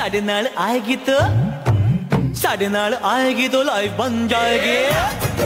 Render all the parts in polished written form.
साढ़े नाल आएगी तो लाइफ बन जाएगी।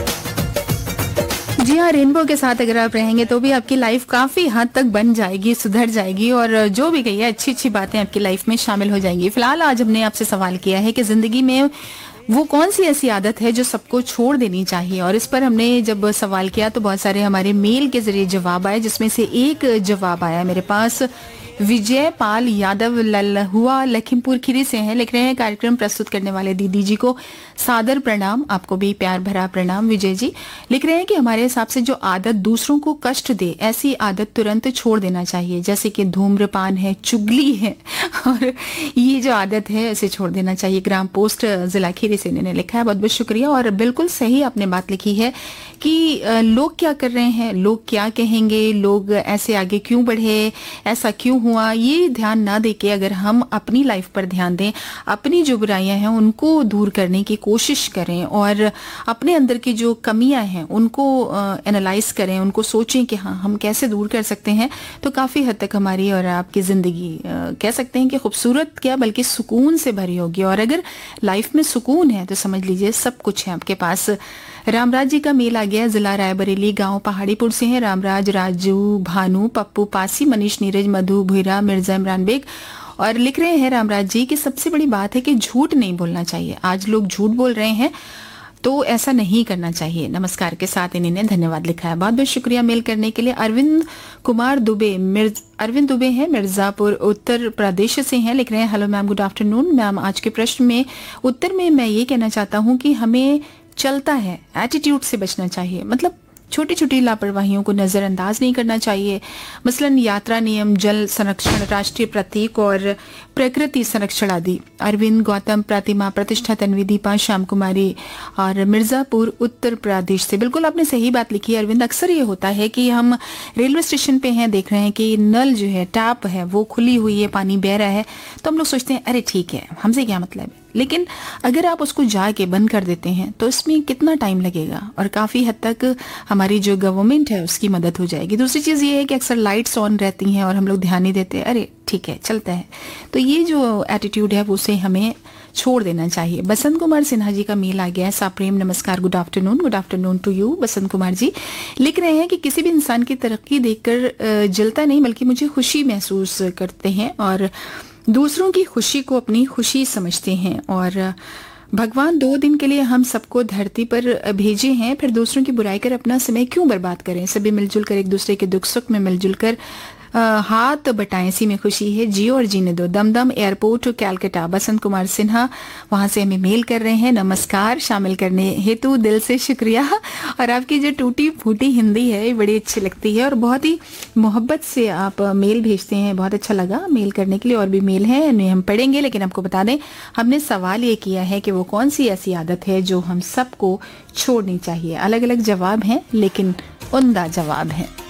जी हाँ, रेनबो के साथ अगर आप रहेंगे तो भी आपकी लाइफ काफी हद तक बन जाएगी, सुधर जाएगी और जो भी कहिए अच्छी अच्छी बातें आपकी लाइफ में शामिल हो जाएंगी। फिलहाल आज हमने आपसे सवाल किया है कि जिंदगी में वो कौन सी ऐसी आदत है जो सबको छोड़ देनी चाहिए, और इस पर हमने जब सवाल किया तो बहुत सारे हमारे मेल के जरिए जवाब आए, जिसमें से एक जवाब आया मेरे पास विजय पाल यादव लल्हुआ लखीमपुर खीरी से हैं। लिख रहे हैं, कार्यक्रम प्रस्तुत करने वाले दीदी जी को सादर प्रणाम। आपको भी प्यार भरा प्रणाम विजय जी। लिख रहे हैं कि हमारे हिसाब से जो आदत दूसरों को कष्ट दे, ऐसी आदत तुरंत छोड़ देना चाहिए, जैसे कि धूम्रपान है, चुगली है, और ये जो आदत है इसे छोड़ देना चाहिए। ग्राम पोस्ट जिला खीरी से इन्होंने लिखा है, बहुत बहुत शुक्रिया। और बिल्कुल सही आपने बात लिखी है कि लोग क्या कर रहे हैं, लोग क्या कहेंगे, लोग ऐसे आगे क्यों बढ़े, ऐसा क्यों हुआ, ये ध्यान ना देके अगर हम अपनी लाइफ पर ध्यान दें, अपनी जो बुराइयां हैं उनको दूर करने की कोशिश करें और अपने अंदर की जो कमियां हैं उनको एनालाइज करें, उनको सोचें कि हाँ हम कैसे दूर कर सकते हैं, तो काफी हद तक हमारी और आपकी जिंदगी कह सकते हैं कि खूबसूरत क्या बल्कि सुकून से भरी होगी। और अगर लाइफ में सुकून है तो समझ लीजिए सब कुछ है आपके पास। रामराज जी का मेल आ गया, जिला रायबरेली, गांव पहाड़ीपुर से हैं रामराज, राजू, भानु, पप्पू, पासी, मनीष, नीरज, मधु, भुईरा, मिर्जा, इमरान बेग। और लिख रहे हैं रामराज जी कि सबसे बड़ी बात है कि झूठ नहीं बोलना चाहिए। आज लोग झूठ बोल रहे हैं तो ऐसा नहीं करना चाहिए। नमस्कार के साथ इन्होंने धन्यवाद लिखा है, बहुत बहुत शुक्रिया मेल करने के लिए। अरविंद कुमार दुबे, अरविंद दुबे हैं, मिर्जापुर उत्तर प्रदेश से हैं। लिख रहे हैं, hello ma'am, good afternoon ma'am. आज के प्रश्न में उत्तर में मैं ये कहना चाहता हूँ कि हमें चलता है एटीट्यूड से बचना चाहिए, मतलब छोटी छोटी लापरवाहियों को नजरअंदाज नहीं करना चाहिए। मसलन यात्रा नियम, जल संरक्षण, राष्ट्रीय प्रतीक और प्रकृति संरक्षण आदि। अरविंद, गौतम, प्रतिमा, प्रतिष्ठा, तन्वी, दीपा, श्याम कुमारी और मिर्जापुर उत्तर प्रदेश से। बिल्कुल आपने सही बात लिखी है अरविंद। अक्सर ये होता है कि हम रेलवे स्टेशन पे हैं, देख रहे हैं कि नल जो है, टैप है, वो खुली हुई है, पानी बह रहा है, तो हम लोग सोचते हैं अरे ठीक है, हमसे क्या मतलब है। लेकिन अगर आप उसको जाके बंद कर देते हैं तो इसमें कितना टाइम लगेगा और काफी हद तक हमारी जो गवर्नमेंट है उसकी मदद हो जाएगी। दूसरी चीज ये है कि अक्सर लाइट्स ऑन रहती हैं और हम लोग ध्यान नहीं देते, अरे ठीक है चलता है। तो ये जो एटीट्यूड है उसे हमें छोड़ देना चाहिए। बसंत कुमार सिन्हा जी का मेल आ गया है, साप्रेम, नमस्कार, good afternoon to you Basant Kumar ji. लिख रहे हैं कि किसी भी इंसान की तरक्की देखकर जलता नहीं बल्कि मुझे खुशी महसूस करते हैं और दूसरों की खुशी को अपनी खुशी समझते हैं। और भगवान 2 दिन के लिए हम सबको धरती पर भेजे हैं, फिर दूसरों की बुराई कर अपना समय क्यों बर्बाद करें। सभी मिलजुल कर एक दूसरे के दुख सुख में मिलजुल कर हाथ बटाएं, इसी में खुशी है, जियो और जीने दो। दमदम एयरपोर्ट कैलकाटा, बसंत कुमार सिन्हा वहां से हमें मेल कर रहे हैं। नमस्कार, शामिल करने हेतु दिल से शुक्रिया। और आपकी जो टूटी फूटी हिंदी है बड़ी अच्छी लगती है और बहुत ही मोहब्बत से आप मेल भेजते हैं, बहुत अच्छा लगा मेल करने के लिए। और भी मेल हैं, इन्हें हम पढ़ेंगे, लेकिन आपको बता दें हमने सवाल ये किया है कि वो कौन सी ऐसी आदत है जो हम सबको छोड़नी चाहिए। अलग अलग जवाब हैं लेकिन उम्दा जवाब है।